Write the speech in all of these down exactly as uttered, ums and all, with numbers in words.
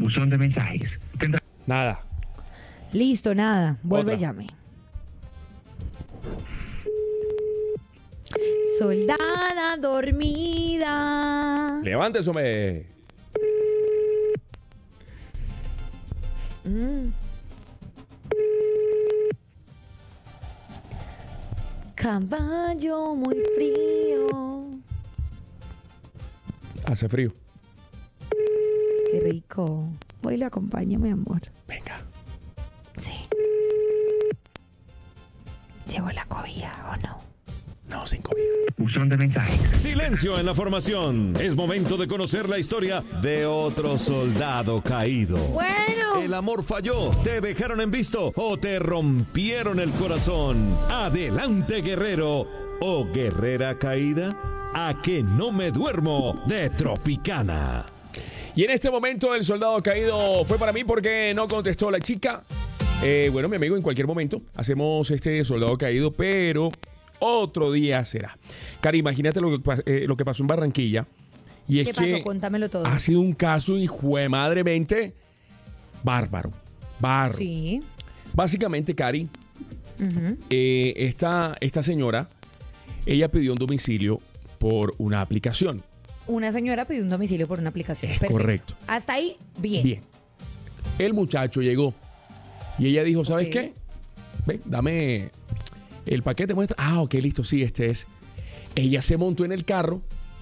Buzón de mensajes. Tendrá... Nada. Listo, nada. Vuelve, Otra. llame. Soldada dormida. Levántese, hombre. Mm. Caballo muy frío. Hace frío. Qué rico. Voy y le acompaño, mi amor. Venga. Sí. ¿Llegó la cobija o no? No, sin comida. Buzón de mensajes. Silencio en la formación. Es momento de conocer la historia de otro soldado caído. Bueno. El amor falló, te dejaron en visto o te rompieron el corazón. Adelante, guerrero o guerrera caída. A que no me duermo de Tropicana. Y en este momento el soldado caído fue para mí porque no contestó la chica. Eh, bueno, mi amigo, en cualquier momento hacemos este soldado caído, pero otro día será. Cari, imagínate lo que, eh, lo que pasó en Barranquilla. Y es ¿Qué que pasó? Cuéntamelo todo. ha sido un caso, hijo de madremente, bárbaro. Bárbaro. Sí. Básicamente, Cari, Uh-huh. eh, esta, esta señora, ella pidió un domicilio por una aplicación. Una señora pidió un domicilio por una aplicación. Es Perfecto. correcto. Hasta ahí, bien. Bien. El muchacho llegó y ella dijo, ¿sabes Ok. qué? Ven, dame el paquete, muestra. Ah, ok, listo, sí, este es. Ella se montó en el carro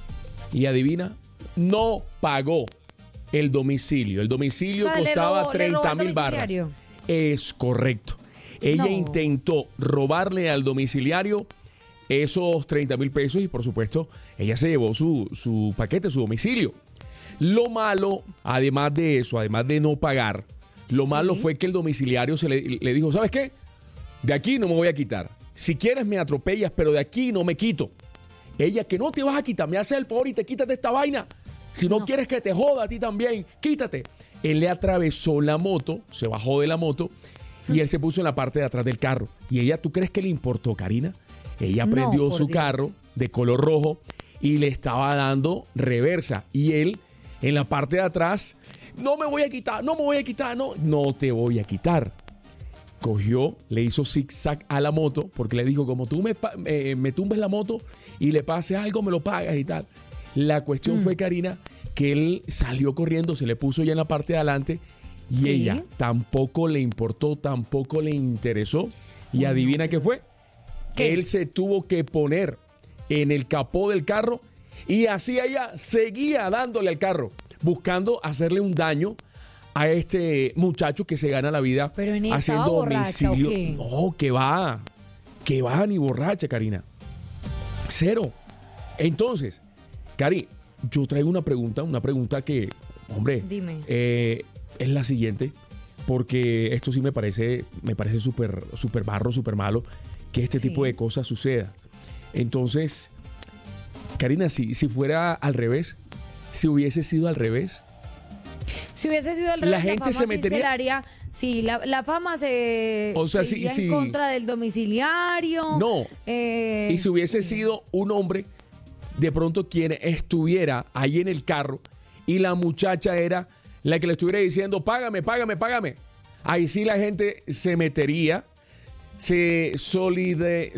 y adivina, no pagó el domicilio. El domicilio O sea, le costaba robó- le robó treinta al mil barras. domiciliario. Es correcto. Ella No. intentó robarle al domiciliario esos treinta mil pesos y por supuesto ella se llevó su, su paquete, su domicilio. Lo malo, además de eso, además de no pagar, lo Sí. malo fue que el domiciliario se le, le dijo, ¿sabes qué? De aquí no me voy a quitar. Si quieres me atropellas, pero de aquí no me quito. Ella, que no te vas a quitar, me hace el favor y te quitas de esta vaina. Si no, No. quieres que te joda a ti también, quítate. Él le atravesó la moto, se bajó de la moto y él se puso en la parte de atrás del carro. Y ella, ¿tú crees que le importó, Karina? Ella No, prendió por su Dios. carro de color rojo y le estaba dando reversa. Y él, en la parte de atrás, no me voy a quitar, no me voy a quitar, no, no te voy a quitar. Cogió, le hizo zigzag a la moto, porque le dijo, como tú me, pa- eh, me tumbes la moto y le pase algo, me lo pagas y tal. La cuestión Mm. fue, Karina, que él salió corriendo, se le puso ya en la parte de adelante y Sí. ella tampoco le importó, tampoco le interesó. Y Oh, adivina no. qué fue. ¿Qué? Él se tuvo que poner en el capó del carro y así ella seguía dándole al carro, buscando hacerle un daño a este muchacho que se gana la vida Pero en ella haciendo estaba borracha, ¿o domicilio. qué? No, que va, que va ni borracha, Karina. Cero. Entonces, Cari, yo traigo una pregunta, una pregunta que, hombre, Dime. eh, es la siguiente, porque esto sí me parece, me parece súper, súper barro, súper malo que este Sí. tipo de cosas suceda. Entonces, Karina, si, si fuera al revés, si hubiese sido al revés, Si hubiese sido el La revés, gente fama se sí metería- la haría- sí, la, la fama se, O sea, se sí, iría sí. en contra del domiciliario. No. eh, y si hubiese sido un hombre, de pronto quien estuviera ahí en el carro y la muchacha era la que le estuviera diciendo, págame, págame, págame. Ahí sí la gente se metería, se solide,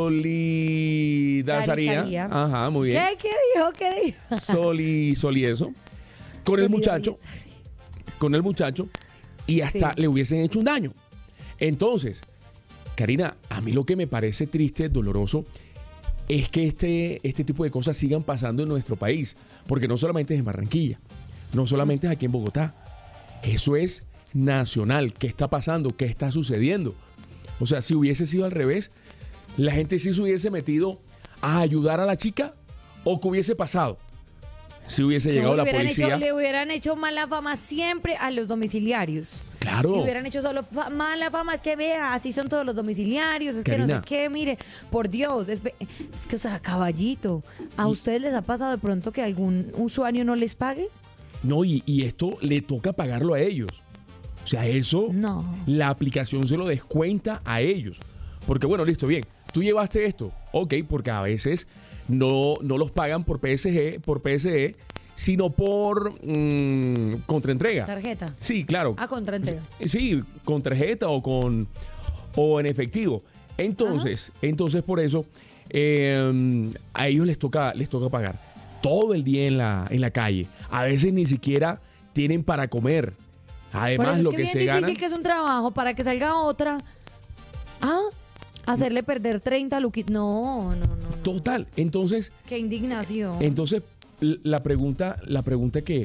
solidarizaría. Solidarizaría. Ajá, muy bien. ¿Qué? ¿Qué dijo? ¿Qué dijo? Soli, soli eso. Con el muchacho, con el muchacho, y hasta Sí. le hubiesen hecho un daño. Entonces, Karina, a mí lo que me parece triste, doloroso, es que este, este tipo de cosas sigan pasando en nuestro país. Porque no solamente es en Barranquilla, no solamente es aquí en Bogotá. Eso es nacional. ¿Qué está pasando? ¿Qué está sucediendo? O sea, si hubiese sido al revés, la gente sí se hubiese metido a ayudar a la chica, o que hubiese pasado. Si hubiese llegado No, la le hubieran policía. hecho- le hubieran hecho mala fama siempre a los domiciliarios. Claro. Le hubieran hecho solo fa- mala fama. Es que vea, así son todos los domiciliarios. Es que no Karina. sé qué, mire. Por Dios, es, es que, o sea, caballito. ¿A ustedes les ha pasado de pronto que algún usuario no les pague? No, y, y esto le toca pagarlo a ellos. O sea, eso, No. la aplicación se lo descuenta a ellos. Porque bueno, listo, bien. Tú llevaste esto. Ok, porque a veces no, no los pagan por P S G, por P S E, sino por mm, contraentrega. ¿Tarjeta? Sí, claro. Ah, contraentrega. Sí, con tarjeta o con o en efectivo. Entonces, Ajá. entonces por eso eh, a ellos les toca les toca pagar todo el día en la en la calle. A veces ni siquiera tienen para comer. Además, es lo que, que bien se difícil gana. que es un trabajo para que salga otra. Ah, hacerle perder treinta luquitos. No, no, no, no. Total. Entonces. Qué indignación. Entonces, la pregunta, la pregunta que,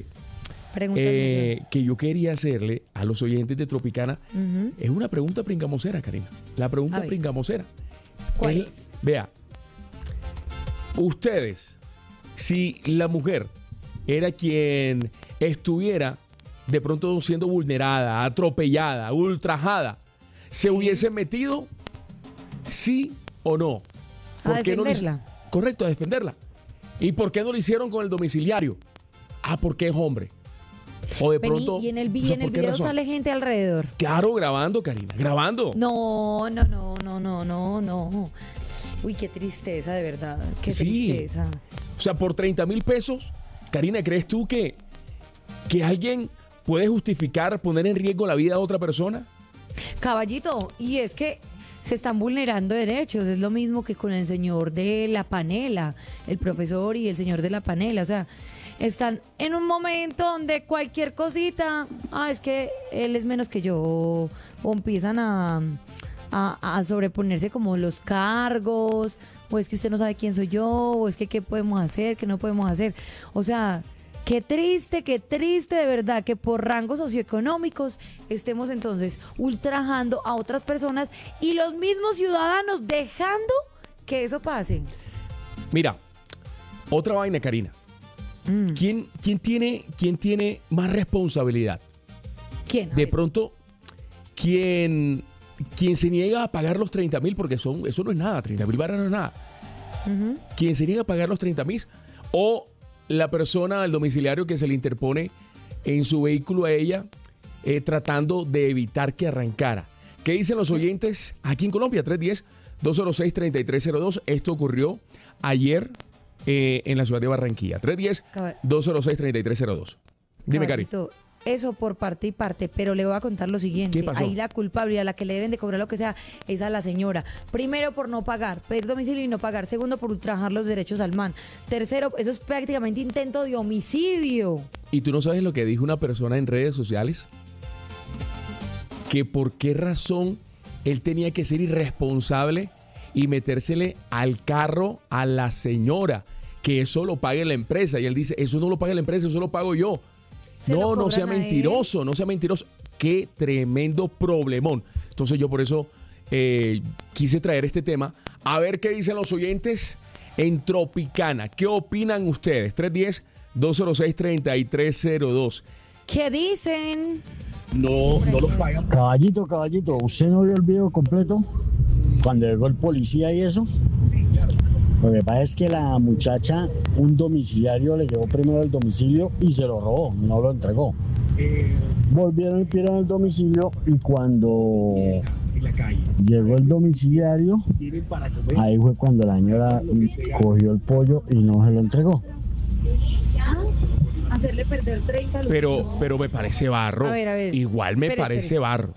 eh, que yo quería hacerle a los oyentes de Tropicana uh-huh. es una pregunta pringamosera, Karina. La pregunta pringamosera. ¿Cuál es? es? Vea, ustedes, si la mujer era quien estuviera de pronto siendo vulnerada, atropellada, ultrajada, ¿se sí. hubiese metido sí o no? ¿A defenderla? No le, correcto, a defenderla. ¿Y por qué no lo hicieron con el domiciliario? Ah, porque es hombre. O de Vení, pronto... Y en el, o sea, y en el video razón? Sale gente alrededor. Claro, grabando, Karina, grabando. No, no, no, no, no, no, no. Uy, qué tristeza, de verdad. Qué sí. tristeza. O sea, por treinta mil pesos, Karina, ¿crees tú que, que alguien puede justificar poner en riesgo la vida de otra persona? Caballito, y es que se están vulnerando derechos. Es lo mismo que con el señor de la panela, el profesor y el señor de la panela. O sea, están en un momento donde cualquier cosita, ah, es que él es menos que yo, o, o empiezan a, a, a sobreponerse como los cargos, o es que usted no sabe quién soy yo, o es que qué podemos hacer, qué no podemos hacer. O sea, qué triste, qué triste de verdad que por rangos socioeconómicos estemos entonces ultrajando a otras personas y los mismos ciudadanos dejando que eso pase. Mira, otra vaina, Karina. Mm. ¿Quién, quién, tiene, ¿Quién tiene más responsabilidad? ¿Quién? De pronto, ¿quién, quién se niega a pagar los treinta mil? Porque son, eso no es nada, treinta mil barras no es nada. Uh-huh. ¿Quién se niega a pagar los treinta mil? O la persona, el domiciliario que se le interpone en su vehículo a ella, eh, tratando de evitar que arrancara. ¿Qué dicen los oyentes aquí en Colombia? tres uno cero, dos cero seis, tres tres cero dos. Esto ocurrió ayer eh, en la ciudad de Barranquilla. tres uno cero, dos cero seis, tres tres cero dos. Dime, Cari. Eso por parte y parte, pero le voy a contar lo siguiente. ¿Qué pasó? Ahí la culpable, a la que le deben de cobrar lo que sea, es a la señora. Primero, por no pagar, pedir domicilio y no pagar. Segundo, por ultrajar los derechos al man. Tercero, eso es prácticamente intento de homicidio. ¿Y tú no sabes lo que dijo una persona en redes sociales? Que por qué razón él tenía que ser irresponsable y metérsele al carro a la señora, que eso lo pague la empresa. Y él dice, eso no lo paga la empresa, eso lo pago yo. No, no sea mentiroso, no sea mentiroso. Qué tremendo problemón. Entonces yo por eso eh, quise traer este tema. A ver qué dicen los oyentes en Tropicana. ¿Qué opinan ustedes? tres uno cero, dos cero seis, tres tres cero dos. ¿Qué dicen? No, no los pagan. Caballito, caballito, ¿usted no vio el video completo? Cuando llegó el policía y eso. Lo que pasa es que la muchacha, un domiciliario le llevó primero el domicilio y se lo robó, no lo entregó. Volvieron y pidieron el domicilio y cuando llegó el domiciliario, ahí fue cuando la señora cogió el pollo y no se lo entregó. Hacerle perder treinta lucas. Pero, pero me parece barro. A ver, a ver. Igual me espere, parece espere. barro.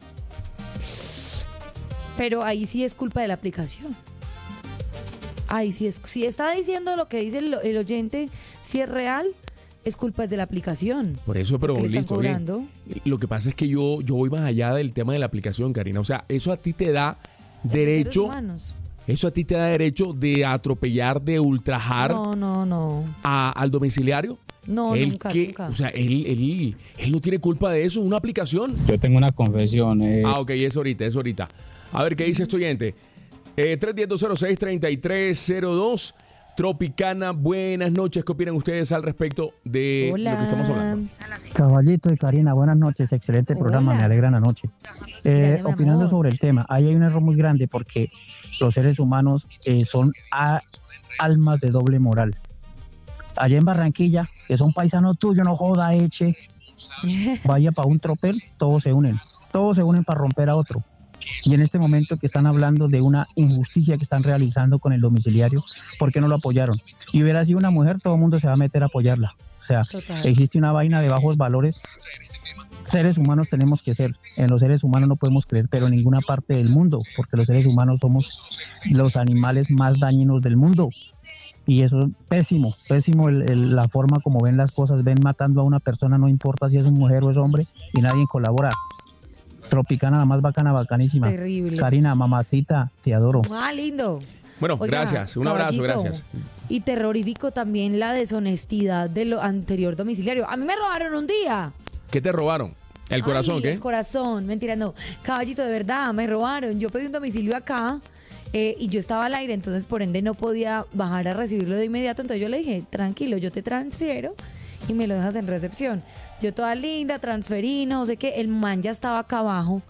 Pero ahí sí es culpa de la aplicación. Ahí sí es. Si está diciendo lo que dice el, el oyente, si es real, es culpa de la aplicación. Por eso, pero le están listo, cobrando. Bien. Lo que pasa es que yo, yo voy más allá del tema de la aplicación, Karina. O sea, eso a ti te da derecho. Eso a ti te da derecho de atropellar, de ultrajar no, no, no. A, al domiciliario. No, él nunca, que, nunca. O sea, él, él, él no tiene culpa de eso, una aplicación. Yo tengo una confesión. Eh. Ah, ok, es ahorita, es ahorita. A ver, ¿qué dice este oyente? Eh, tres uno cero, dos cero seis, tres tres cero dos. Tropicana, buenas noches. ¿Qué opinan ustedes al respecto de Hola. lo que estamos hablando? Caballito y Karina, buenas noches. Excelente programa, Hola. me alegra la noche. Eh, Gracias, mi opinando amor. sobre el tema, ahí hay un error muy grande porque los seres humanos eh, son a- almas de doble moral. Allá en Barranquilla, que son paisanos tuyos, no joda, eche, vaya para un tropel, todos se unen. Todos se unen para romper a otro. Y en este momento que están hablando de una injusticia que están realizando con el domiciliario, ¿por qué no lo apoyaron? Y hubiera sido una mujer, todo el mundo se va a meter a apoyarla. O sea, Total. existe una vaina de bajos valores. Seres humanos tenemos que ser. En los seres humanos no podemos creer, pero en ninguna parte del mundo, porque los seres humanos somos los animales más dañinos del mundo. Y eso es pésimo, pésimo el, el, la forma como ven las cosas. Ven matando a una persona, no importa si es mujer o es hombre, y nadie colabora. Tropicana, la más bacana, bacanísima. Terrible. Karina, mamacita, te adoro. Ah, lindo. Bueno, Oiga, gracias. Un abrazo, caballito, gracias. Y terrorífico también la deshonestidad de lo anterior domiciliario. A mí me robaron un día. ¿Qué te robaron? ¿El corazón Ay, qué? El corazón, mentira, no. Caballito, de verdad, me robaron. Yo pedí un domicilio acá eh, y yo estaba al aire, entonces por ende no podía bajar a recibirlo de inmediato. Entonces yo le dije, tranquilo, yo te transfiero y me lo dejas en recepción. Yo toda linda, transferí, no sé qué. El man ya estaba acá abajo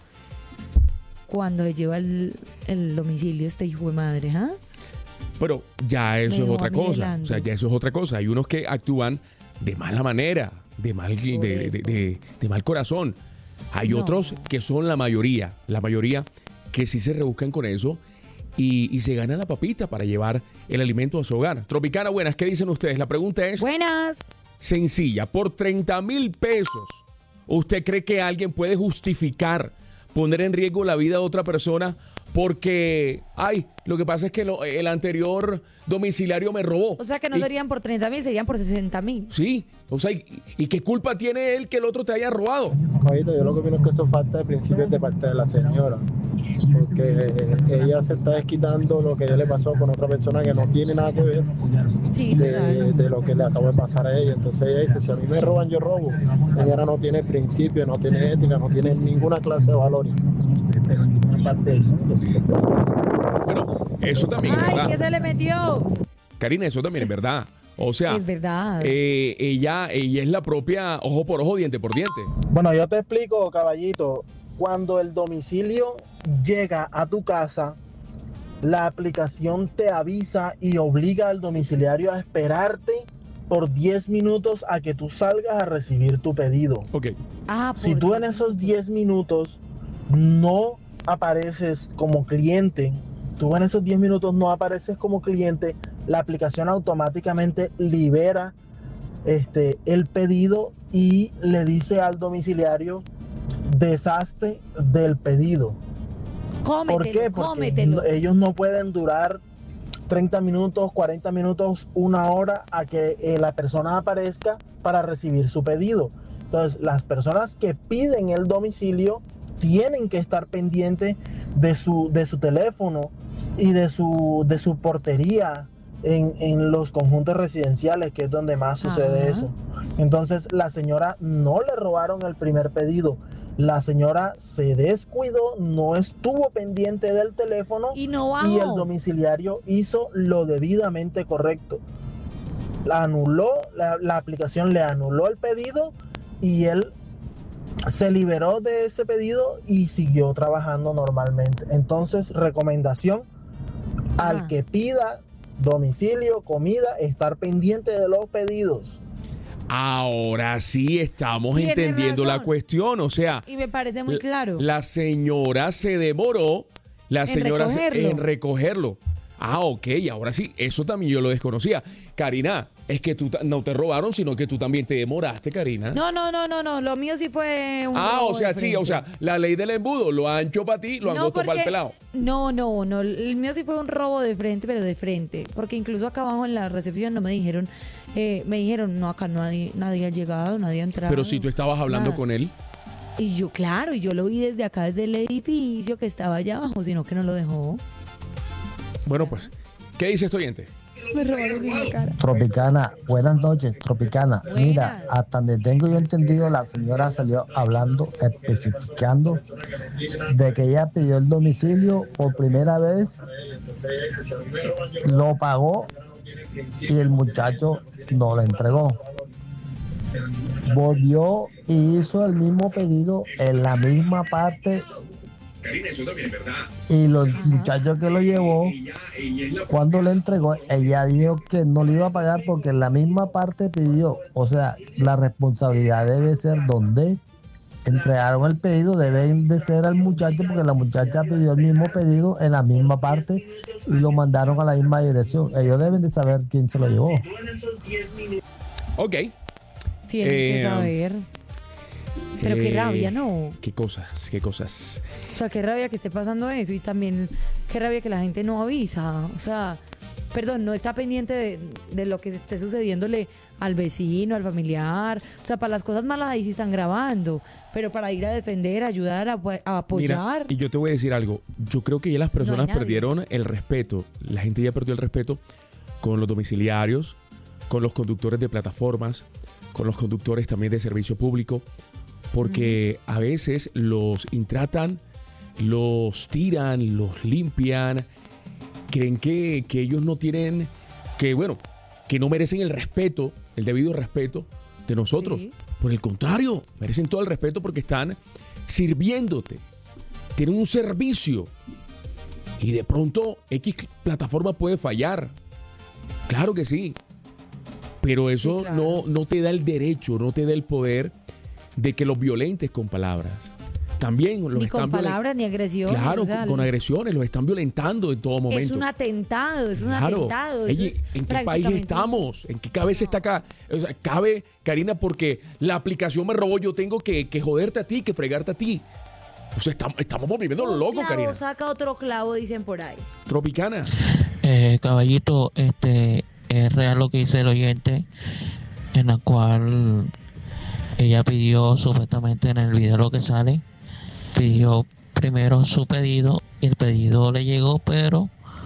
cuando lleva el, el domicilio este hijo de madre, ¿ah? Pero ya eso Me es va otra cosa. nivelando. O sea, ya eso es otra cosa. Hay unos que actúan de mala manera, de mal, de, de, de- de- de mal corazón. Hay No. otros que son la mayoría, la mayoría que sí se rebuscan con eso y, y se ganan la papita para llevar el alimento a su hogar. Tropicana, buenas, ¿qué dicen ustedes? La pregunta es Buenas. sencilla. Por treinta mil pesos, ¿usted cree que alguien puede justificar poner en riesgo la vida de otra persona porque, ay, lo que pasa es que lo- el anterior domiciliario me robó? O sea que no Y- serían por treinta mil, serían por sesenta mil. Sí, o sea, ¿y, y qué culpa tiene él que el otro te haya robado? Caballito, yo lo que opino es que eso falta de principios de parte de la señora, porque ella se está desquitando lo que ya le pasó con otra persona que no tiene nada que ver Sí, de, total. de lo que le acaba de pasar a ella. Entonces ella dice, si a mí me roban, yo robo. La señora no tiene principios, no tiene ética, no tiene ninguna clase de valores. Pero en ninguna parte del mundo. Bueno, eso también es Ay, verdad. ¿qué se le metió? Karina, eso también es verdad. O sea, Es verdad. eh, ella, ella es la propia ojo por ojo, diente por diente. Bueno, yo te explico, caballito. Cuando el domicilio llega a tu casa, la aplicación te avisa y obliga al domiciliario a esperarte por diez minutos a que tú salgas a recibir tu pedido. Ok. Ah, Si por tú en Dios. esos diez minutos no apareces como cliente, tú en esos diez minutos no apareces como cliente, la aplicación automáticamente libera este, el pedido y le dice al domiciliario, deshazte del pedido. Cómetelo, ¿Por qué? Porque cómetelo. no- ellos no pueden durar treinta minutos, cuarenta minutos, una hora a que eh, la persona aparezca para recibir su pedido. Entonces, las personas que piden el domicilio tienen que estar pendientes de su, de su teléfono y de su, de su portería en, en los conjuntos residenciales, que es donde más sucede Ajá. eso. Entonces, la señora no le robaron el primer pedido. La señora se descuidó, no estuvo pendiente del teléfono Y no bajó. y el domiciliario hizo lo debidamente correcto. La anuló, la, la aplicación le anuló el pedido y él se liberó de ese pedido y siguió trabajando normalmente. Entonces, recomendación al Ajá. que pida domicilio, comida, estar pendiente de los pedidos. Ahora sí estamos Tiene entendiendo la razón. cuestión. O sea, Y me parece muy la- claro. la señora se demoró, la En señora se- recogerlo. en recogerlo. Ah, ok, ahora sí, eso también yo lo desconocía. Karina, es que tú ta- no te robaron, sino que tú también te demoraste, Karina. No, no, no, no, no. Lo mío sí fue un ah, robo o sea, de sí, o sea, frente. la ley del embudo, lo ancho para ti, lo No, angosto para el porque- pelado. No, no, no. El mío sí fue un robo de frente, pero de frente. Porque incluso acá abajo en la recepción no me dijeron, eh, me dijeron, no, acá nadie, nadie ha llegado, nadie ha entrado. Pero si tú estabas hablando nada. con él. Y yo, claro, y yo lo vi desde acá, desde el edificio que estaba allá abajo, sino que no lo dejó. Bueno, pues, ¿qué dice este oyente? Me robaron en la cara. Tropicana, buenas noches, Tropicana. Buenas. Mira, hasta donde tengo yo entendido, la señora salió hablando, especificando de que ella pidió el domicilio por primera vez, lo pagó y el muchacho no lo entregó. Volvió y hizo el mismo pedido en la misma parte y los muchachos que lo llevó, cuando le entregó, ella dijo que no le iba a pagar porque en la misma parte pidió. O sea, la responsabilidad debe ser donde entregaron el pedido, deben de ser al muchacho porque la muchacha pidió el mismo pedido en la misma parte y lo mandaron a la misma dirección. Ellos deben de saber quién se lo llevó. Ok, Tienen que Eh, saber. Pero qué Eh, rabia, ¿no? Qué cosas, qué cosas. O sea, qué rabia que esté pasando eso y también qué rabia que la gente no avisa. O sea, perdón, no está pendiente de, de lo que esté sucediéndole al vecino, al familiar. O sea, para las cosas malas ahí sí están grabando, pero para ir a defender, ayudar, a, a apoyar. Mira, y yo te voy a decir algo. Yo creo que ya las personas nadie. perdieron el respeto. La gente ya perdió el respeto con los domiciliarios, con los conductores de plataformas, con los conductores también de servicio público, porque a veces los intratan, los tiran, los limpian, creen que, que ellos no tienen, que bueno, que no merecen el respeto, el debido respeto de nosotros. Sí. Por el contrario, merecen todo el respeto porque están sirviéndote, tienen un servicio y de pronto X plataforma puede fallar. Claro que sí, pero eso Sí, claro. no, no te da el derecho, no te da el poder de que los violentes con palabras. También los Ni están con violen- palabras ni agresiones. Claro, o sea, con, con agresiones, los están violentando en todo momento. es un atentado, es un Claro. atentado. eso Oye, es ¿en qué país prácticamente- estamos? ¿En qué cabeza está acá? O sea, cabe, Karina, porque la aplicación me robó, yo tengo que, que joderte a ti, que fregarte a ti. O sea, estamos, estamos volviendo lo Un loco, clavo Karina. saca otro clavo, dicen por ahí. Tropicana. Eh, caballito, este es real lo que dice el oyente, en la cual ella pidió supuestamente en el video lo que sale, pidió primero su pedido y el pedido le llegó, pero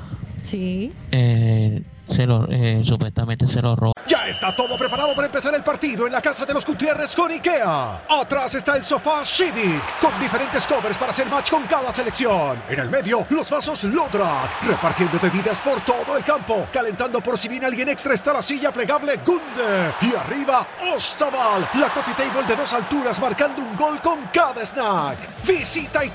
Sí. eh, se lo, eh, supuestamente se lo robó. Ya está todo preparado para empezar el partido en la casa de los Gutiérrez con IKEA. Atrás está el sofá Civic, con diferentes covers para hacer match con cada selección. En el medio, los vasos Lodrat, repartiendo bebidas por todo el campo. Calentando por si viene alguien extra está la silla plegable Gunde. Y arriba, Ostaval, la coffee table de dos alturas marcando un gol con cada snack. Visita IKEA.